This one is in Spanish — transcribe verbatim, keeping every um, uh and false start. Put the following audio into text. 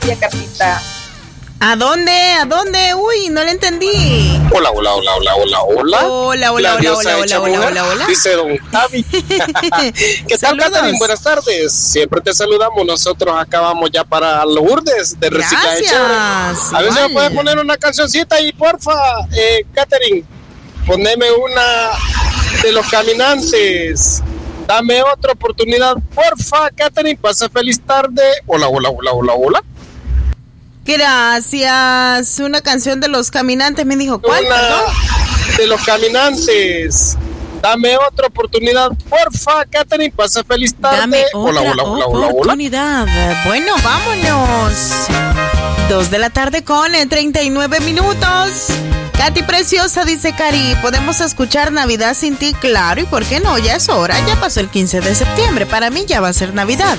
Cartita. ¿A dónde? ¿A dónde? Uy, no le entendí. Hola, hola, hola, hola, hola, hola. Hola, hola, hola, hola, hola, hola, hola, hola. Dice don Javi. ¿Qué tal, Catherine? Buenas tardes. Siempre te saludamos. Nosotros acá vamos ya para Lourdes de Reciclaje Chévere. A ver si me puedes poner una cancioncita ahí, porfa, eh, Catherine. Poneme una de Los Caminantes. Dame otra oportunidad, porfa, Catherine. Pasa feliz tarde. Hola, hola, hola, hola, hola. Gracias. Una canción de Los Caminantes, me dijo. ¿Cuál? Una de Los Caminantes. Dame otra oportunidad, porfa, Catherine. Pasa feliz tarde. Dame otra hola, hola, hola, oportunidad. Hola, hola. Bueno, vámonos. Dos de la tarde con treinta y nueve minutos. Katy preciosa, dice Cari, ¿podemos escuchar Navidad sin ti? Claro, ¿y por qué no? Ya es hora, ya pasó el quince de septiembre, para mí ya va a ser Navidad.